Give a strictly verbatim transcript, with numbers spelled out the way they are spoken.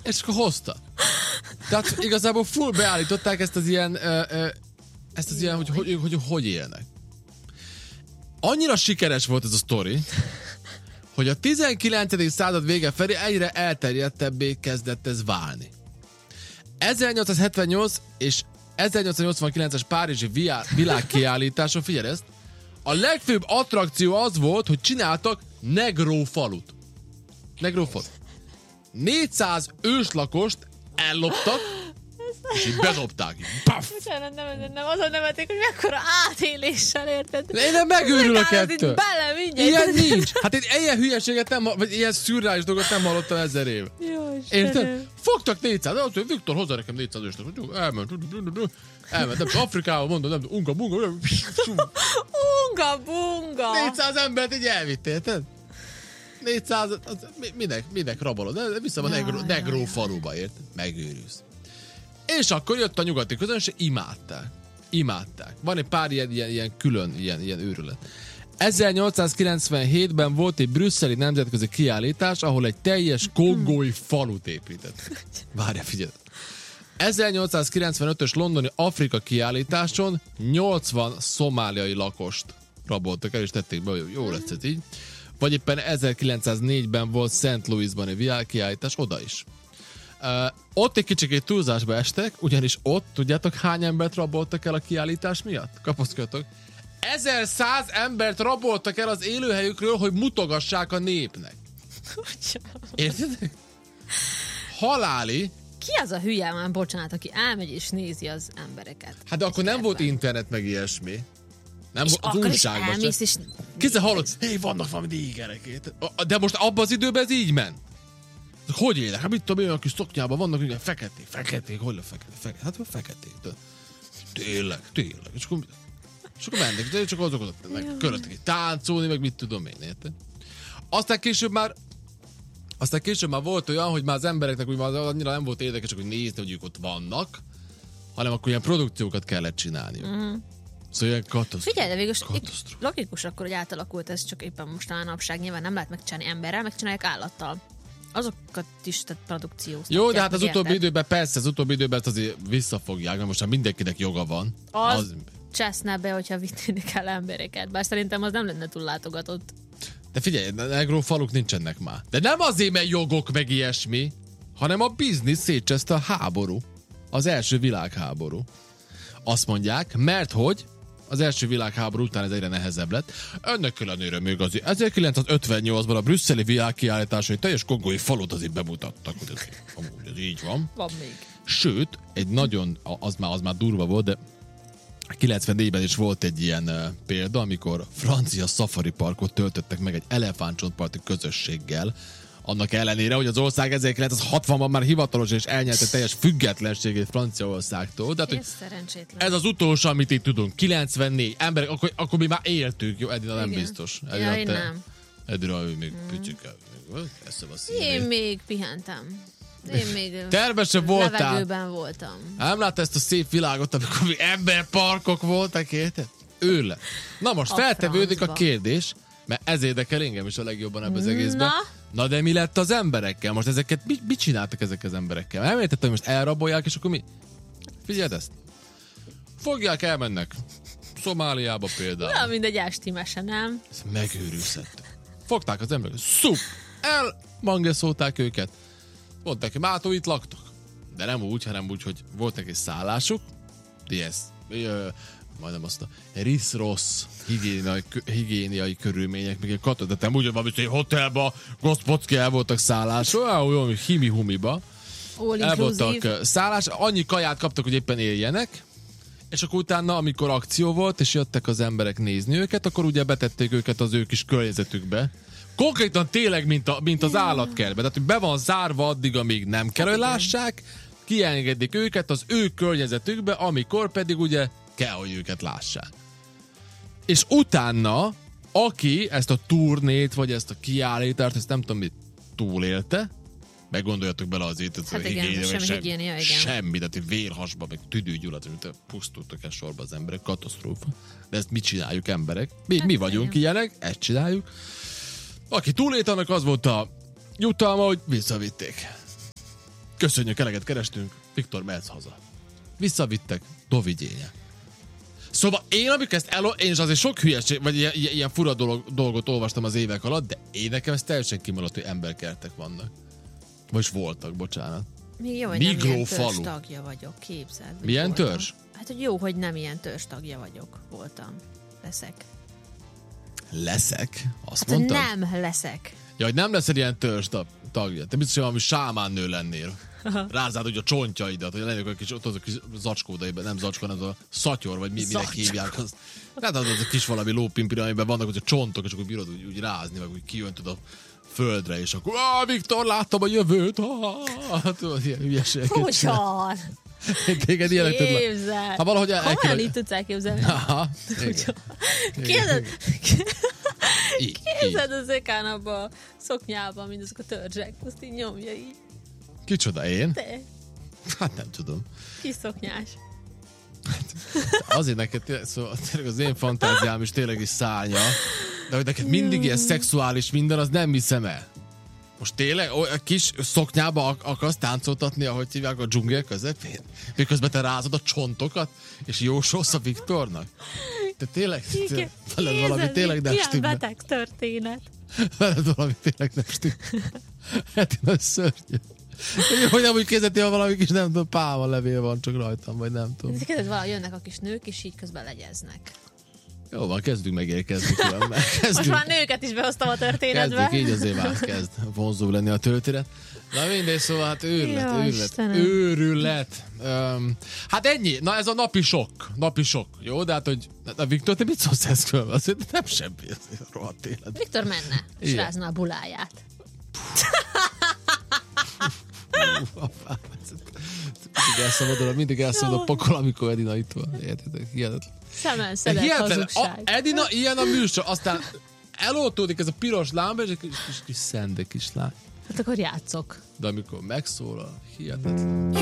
És akkor hozta. Tehát igazából full beállították ezt az ilyen, ö, ö, ezt az ilyen, hogy hogy, hogy hogy élnek. Annyira sikeres volt ez a sztori, hogy a tizenkilencedik század vége felé egyre elterjedtebbé kezdett ez válni. ezernyolcszázhetvennyolc és ezernyolcszáznyolcvankilences párizsi világkiállításon, figyelj ezt, a legfőbb attrakció az volt, hogy csináltak Negró falut. Negró falut. négyszáz őslakost elloptak, és így bedobták. Paf! Bocsánat, nem, nem, nem, azon neveték, hogy mekkora átéléssel, érted? Én nem megőrülök ettől. Bele, mindjárt. Ilyen nincs. Hát én ilyen hülyeséget nem, vagy ilyen szürreális dolgot nem hallottam ezer év. Jó, érted? Fogtak négyszáz, azt mondja, Viktor, hozzá nekem négyszáz őslet. Elment, elment, nem Afrikába, mondom, nem unga, bunga. Unga, bunga. négyszáz embert így elvitt, érted? négyszáz, az, minek, minek rabolod? De vissza a negró, negró faluba, érted? Megőrülsz. És akkor jött a nyugati közönség, imádták. Imádták. Van egy pár ilyen, ilyen, ilyen külön, ilyen, ilyen őrület. ezernyolcszázkilencvenhétben volt egy brüsszeli nemzetközi kiállítás, ahol egy teljes kongói falut épített. Várjál, figyelj. ezernyolcszázkilencvenötös londoni Afrika kiállításon nyolcvan szomáliai lakost raboltak el, és tették be, hogy jó lesz ez így. Vagy éppen ezerkilencszáznégyben volt Saint Louisban egy világkiállítás, oda is. Uh, ott egy kicsikét túlzásba estek, ugyanis ott, tudjátok, hány embert raboltak el a kiállítás miatt? Kapaszkodjatok. ezerszáz embert raboltak el az élőhelyükről, hogy mutogassák a népnek. Érted? Haláli. Ki az a hülye, már bocsánat, aki elmegy és nézi az embereket? Hát de akkor nem volt internet meg ilyesmi. Nem és volt az akkor újságban. is elmész, és... Kézzel hallod, hé, vannak valami dígerek. De most abban az időben ez így ment. Hogy élek? Hát mit tudom, olyan kis szoknyában vannak, igen, feketék, feketék, hogy le feketék, feketék, hát feketék. Tényleg, tényleg. És akkor, és akkor mennek, de csak azokat körülöttek táncolni, meg mit tudom én, érted? Aztán később már, aztán később már volt olyan, hogy már az embereknek úgy már annyira nem volt érdekes, hogy nézni, hogy ők ott vannak, hanem akkor ilyen produkciókat kellett csinálni. Uh-huh. Szóval ilyen katasztrófa. Figyelj, de végül logikus akkor, hogy átalakult ez, csak éppen most a napság nyilván nem lehet megcsinálni emberrel, megcsinálják állattal. Azokat is, tehát produkcióztatják. Jó, de hát az utóbbi érted? időben, persze, az utóbbi időben ezt azért visszafogják, mert most már mindenkinek joga van. Az, az... cseszne be, hogyha vittének el embereket, bár szerintem az nem lenne túl látogatott. De figyelj, negró faluk nincsenek már. De nem azért, mert jogok meg ilyesmi, hanem a biznisz szétcseszte a háború. Az első világháború. Azt mondják, mert hogy az első világháború után ez egyre nehezebb lett. Ennek ellenére még azért ezerkilencszázötvennyolcban a brüsszeli világkiállításon egy teljes kongói falut azért bemutattak, hogy ez, amúgy ez így van. Van még. Sőt, egy nagyon, az már, az már durva volt, de kilencvennégyben is volt egy ilyen uh, példa, amikor francia safari parkot töltöttek meg egy elefántcsontparti közösséggel, annak ellenére, hogy az ország ezerkilencszázhatvanban már hivatalos és elnyelte teljes függetlenségét Franciaországtól. De, ez szerencsétlen. Ez az utolsó, amit itt tudunk. kilencvennégy. Emberek, akkor, akkor mi már éltük. Jó, Edina nem biztos. Edina, ja, én te, nem. Edina, ő még mm. picike. Én még pihentem. Én még tervese voltál. Levegőben voltam. Nem látta ezt a szép világot, amikor mi emberparkok voltak, érted? Ő le. Na most a feltevődik francba. A kérdés, mert ez érdekel engem is a legjobban ebben az egészben. Na? Na de mi lett az emberekkel? Most ezeket, mit, mit csináltak ezek az emberekkel? Elmértettem, hogy most elrabolják, és akkor mi? Figyeld ezt. Fogják, elmennek. Szomáliába például. Na, mindegy esti mese, nem? Ez megőrülszett. Fogták az embereket. Szup! Elmangeszolták őket. Mondták, hogy mátó itt laktak. De nem úgy, hanem úgy, hogy volt neki szállásuk. De ez... majdnem azt a risz-rossz higiéniai, higiéniai körülmények, még egy katot, de nem úgy, hogy valami hotelba, Gospodki el voltak szállás, olyan, olyan, himi-humiba. El voltak szállás, annyi kaját kaptak, hogy éppen éljenek, és akkor utána, amikor akció volt, és jöttek az emberek nézni őket, akkor ugye betették őket az ő kis környezetükbe. Konkrétan tényleg, mint, a, mint az állatkertbe. Tehát, hogy be van zárva addig, amíg nem kell, hogy lássák, kiengedik őket az ő környezetükbe, amikor pedig ugye kell, hogy őket lássák. És utána, aki ezt a turnét, vagy ezt a kiállítást, ezt nem tudom, mit túlélte, meggondoljatok bele azért, hogy hát a igen, higiénia, semmi, sem, higiénia, igen. semmi, tehát vérhasba, meg tüdőgyulladt, mint pusztultak el sorba az emberek, katasztrófa. De ezt mit csináljuk emberek? Mi, hát mi vagyunk igen. ilyenek, ezt csináljuk. Aki túlélt, annak az volt a jutalma, hogy visszavitték. Köszönjük, eleget kerestünk. Viktor, mehetsz haza. Visszavittek, dovigyénye. Szóval én, amikor ezt elo... Én is azért sok hülyeség, vagy ilyen, ilyen fura dolog, dolgot olvastam az évek alatt, de én nekem ez teljesen kimaradt, hogy emberkertek vannak. Vagy voltak, bocsánat. Még jó, hogy Migró nem ilyen falu. törzs tagja vagyok, képzeld. hogy Milyen voltam. törzs? Hát, hogy jó, hogy nem ilyen törzs tagja vagyok, voltam. Leszek. Leszek? Azt Hát, mondtad? nem leszek. Ja, hogy nem leszel ilyen törzs tagja. Te biztos, hogy valami sámán nő lennél. Rázád, hogy a csontjaidat, hogy lennék a kis, ott az a kis zacskódaiban, nem zacskó, hanem az a szatyor, vagy mi, minek Zacskó. hívják. Az, tehát az, az a kis valami lópimpiri, amiben vannak hogy a csontok, és akkor bírod úgy, úgy rázni, vagy úgy kijöntöd a földre, és akkor ah, Viktor, láttam a jövőt! Ah, tudod, ilyen hülyeségek. Hogyan? Téged ilyenek tudlak. Képzel. Ha valahogy Komolyan elkívül... így tudsz elképzelni? Aha, igen. Képzeld, Így, képzeld az ökán abban a szoknyában, mint azok a törzsek. Azt így nyomja így. Kicsoda, én? Te, Hát nem tudom. kis szoknyás. Azért neked, tényleg- szóval tényleg az én fantáziám is tényleg is szárnya, de hogy neked mindig ilyen szexuális minden, az nem hiszem el. Most tényleg a kis szoknyába ak- akarsz táncoltatni, ahogy hívják a dzsungel közepén? Miközben te rázod a csontokat, és jósolsz a Viktornak? Te tényleg, tényleg veled valami tényleg nem Ilyen stimmel. beteg történet. Veled valami tényleg nem stimmel. Hát én az szörnyű. Hogy nem úgy kézeti, ha valami kis, nem tudom, pálma levél van csak rajtam, vagy nem tudom. Ezeket valahogy jönnek a kis nők, és így közben legyeznek. Jó van, kezdünk megérkezni különben. Most Kezdünk. már nőket is behoztam a történetbe. Kezdjük, így azért már kezd vonzó lenni a történet. Na mindegy, szóval hát őrület, Jó, őrület, Istenem. őrület. Um, hát ennyi, na ez a napi sok, napi sok, jó? De hát, hogy na Viktor, te mit szólsz ezt különben? Azért nem semmi, ez a rohadt élet. Viktor menne, és Igen. rázna a buláját. Mindig elszabadul, mindig elszabadul a pokol, amikor Edina itt van. Értitek? Hihetetlen. Szemen szedett Hihetetlen. A, hazugság. Edina ilyen a műsor, aztán eloltódik ez a piros lámba, és egy kis, kis, kis szende kis lány. Hát akkor játszok. De amikor megszólal, hihetetlen.